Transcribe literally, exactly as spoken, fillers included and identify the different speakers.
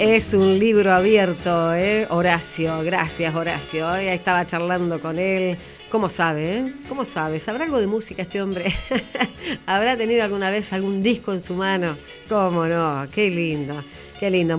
Speaker 1: Es un libro abierto, ¿eh? Horacio, gracias Horacio. Ahí estaba charlando con él. ¿Cómo sabe, eh? ¿Cómo sabe? ¿Sabrá algo de música este hombre? ¿Habrá tenido alguna vez algún disco en su mano? ¿Cómo no? Qué lindo, qué lindo.